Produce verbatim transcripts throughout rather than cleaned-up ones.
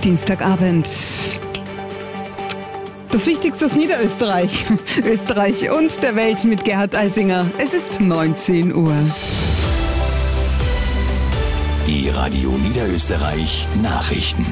Dienstagabend. Das Wichtigste aus Niederösterreich, Österreich und der Welt mit Gerhard Eisinger. Es ist neunzehn Uhr. Die Radio Niederösterreich Nachrichten.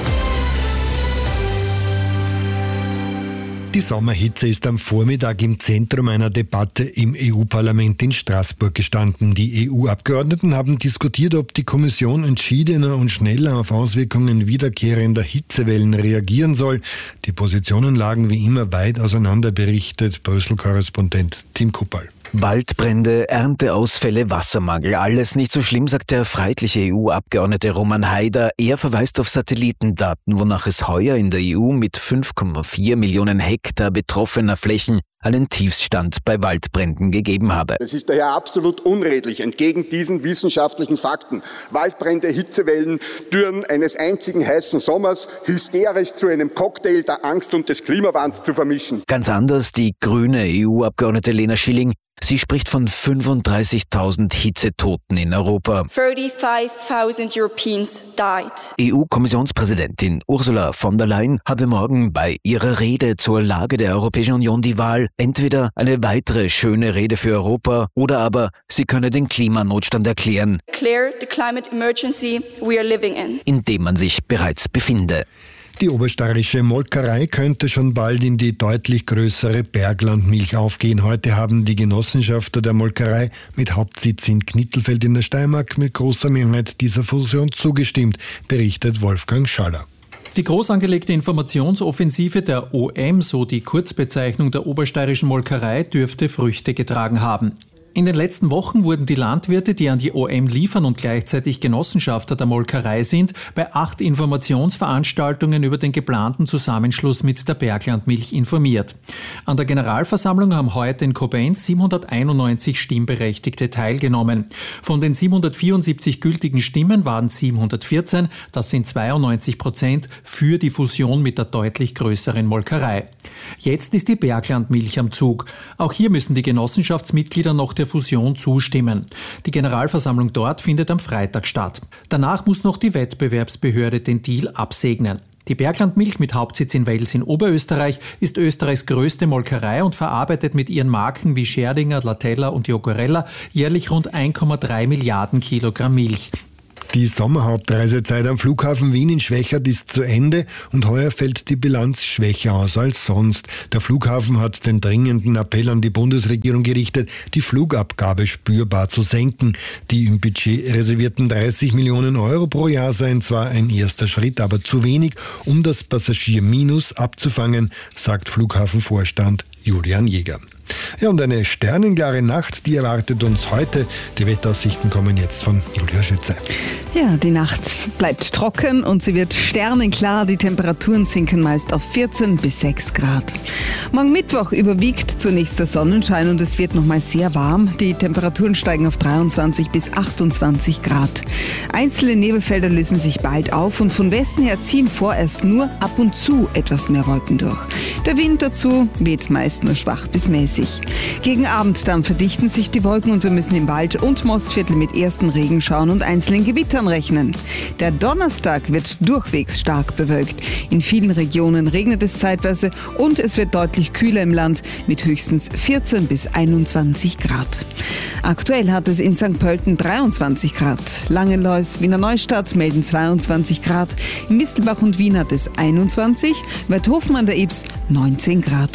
Die Sommerhitze ist am Vormittag im Zentrum einer Debatte im E U-Parlament in Straßburg gestanden. Die E U-Abgeordneten haben diskutiert, ob die Kommission entschiedener und schneller auf Auswirkungen wiederkehrender Hitzewellen reagieren soll. Die Positionen lagen wie immer weit auseinander, berichtet Brüssel-Korrespondent Tim Kuppal. Waldbrände, Ernteausfälle, Wassermangel, alles nicht so schlimm, sagt der freiheitliche E U-Abgeordnete Roman Haider. Er verweist auf Satellitendaten, wonach es heuer in der E U mit fünf Komma vier Millionen Hektar betroffener Flächen einen Tiefstand bei Waldbränden gegeben habe. Es ist daher absolut unredlich, entgegen diesen wissenschaftlichen Fakten, Waldbrände, Hitzewellen, Dürren eines einzigen heißen Sommers hysterisch zu einem Cocktail der Angst und des Klimawandels zu vermischen. Ganz anders die grüne E U-Abgeordnete Lena Schilling. Sie spricht von fünfunddreißigtausend Hitzetoten in Europa. thirty-five thousand Europeans died. E U-Kommissionspräsidentin Ursula von der Leyen habe morgen bei ihrer Rede zur Lage der Europäischen Union die Wahl, entweder eine weitere schöne Rede für Europa oder aber sie könne den Klimanotstand erklären, Declare the climate emergency we are living in, in dem man sich bereits befinde. Die obersteirische Molkerei könnte schon bald in die deutlich größere Berglandmilch aufgehen. Heute haben die Genossenschafter der Molkerei mit Hauptsitz in Knittelfeld in der Steiermark mit großer Mehrheit dieser Fusion zugestimmt, berichtet Wolfgang Schaller. Die groß angelegte Informationsoffensive der O M, so die Kurzbezeichnung der obersteirischen Molkerei, dürfte Früchte getragen haben. In den letzten Wochen wurden die Landwirte, die an die O M liefern und gleichzeitig Genossenschafter der Molkerei sind, bei acht Informationsveranstaltungen über den geplanten Zusammenschluss mit der Berglandmilch informiert. An der Generalversammlung haben heute in Koblenz siebenhunderteinundneunzig Stimmberechtigte teilgenommen. Von den siebenhundertvierundsiebzig gültigen Stimmen waren siebenhundertvierzehn, das sind zweiundneunzig Prozent, für die Fusion mit der deutlich größeren Molkerei. Jetzt ist die Berglandmilch am Zug. Auch hier müssen die Genossenschaftsmitglieder noch der Fusion zustimmen. Die Generalversammlung dort findet am Freitag statt. Danach muss noch die Wettbewerbsbehörde den Deal absegnen. Die Berglandmilch mit Hauptsitz in Wels in Oberösterreich ist Österreichs größte Molkerei und verarbeitet mit ihren Marken wie Scherdinger, Latella und Jogurella jährlich rund eins Komma drei Milliarden Kilogramm Milch. Die Sommerhauptreisezeit am Flughafen Wien in Schwechat ist zu Ende und heuer fällt die Bilanz schwächer aus als sonst. Der Flughafen hat den dringenden Appell an die Bundesregierung gerichtet, die Flugabgabe spürbar zu senken. Die im Budget reservierten dreißig Millionen Euro pro Jahr seien zwar ein erster Schritt, aber zu wenig, um das Passagierminus abzufangen, sagt Flughafenvorstand Julian Jäger. Ja, und eine sternenklare Nacht, die erwartet uns heute. Die Wetteraussichten kommen jetzt von Julia Schütze. Ja, die Nacht bleibt trocken und sie wird sternenklar. Die Temperaturen sinken meist auf vierzehn bis sechs Grad. Morgen Mittwoch überwiegt zunächst der Sonnenschein und es wird nochmal sehr warm. Die Temperaturen steigen auf dreiundzwanzig bis achtundzwanzig Grad. Einzelne Nebelfelder lösen sich bald auf und von Westen her ziehen vorerst nur ab und zu etwas mehr Wolken durch. Der Wind dazu weht meist nur schwach bis mäßig. Gegen Abend dann verdichten sich die Wolken und wir müssen im Wald- und Mostviertel mit ersten Regenschauern und einzelnen Gewittern rechnen. Der Donnerstag wird durchwegs stark bewölkt. In vielen Regionen regnet es zeitweise und es wird deutlich kühler im Land mit höchstens vierzehn bis einundzwanzig Grad. Aktuell hat es in Sankt Pölten dreiundzwanzig Grad. Langenlois, Wiener Neustadt melden zweiundzwanzig Grad. In Mistelbach und Wien hat es einundzwanzig, Weidhofen an der Ybbs neunzehn Grad.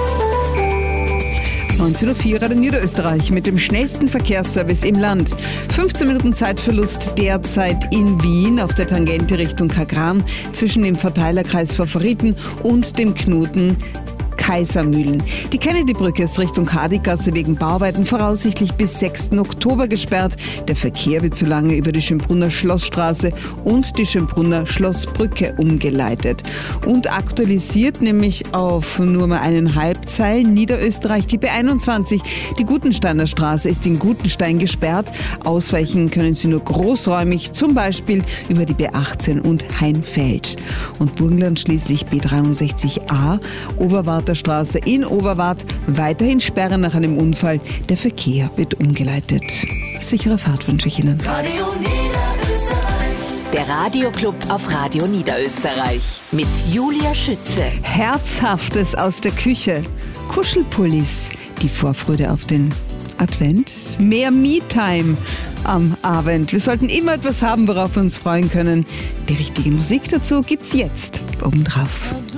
neunzehn Uhr vier Radio Niederösterreich mit dem schnellsten Verkehrsservice im Land. fünfzehn Minuten Zeitverlust derzeit in Wien auf der Tangente Richtung Kagran zwischen dem Verteilerkreis Favoriten und dem Knoten Kaisermühlen. Die Kennedy-Brücke ist Richtung Kadigasse wegen Bauarbeiten voraussichtlich bis sechsten Oktober gesperrt. Der Verkehr wird zu lange über die Schönbrunner Schlossstraße und die Schönbrunner Schlossbrücke umgeleitet. Und aktualisiert nämlich auf nur mal einen Halbzeilen Niederösterreich die B einundzwanzig. Die Gutensteiner Straße ist in Gutenstein gesperrt. Ausweichen können Sie nur großräumig, zum Beispiel über die B achtzehn und Heinfeld. Und Burgenland schließlich B dreiundsechzig a, Oberwarter Straße in Oberwart, weiterhin Sperre nach einem Unfall. Der Verkehr wird umgeleitet. Sichere Fahrt wünsche ich Ihnen. Radio Niederösterreich. Der Radioclub auf Radio Niederösterreich mit Julia Schütze. Herzhaftes aus der Küche. Kuschelpullis. Die Vorfreude auf den Advent. Mehr Me-Time am Abend. Wir sollten immer etwas haben, worauf wir uns freuen können. Die richtige Musik dazu gibt's jetzt obendrauf.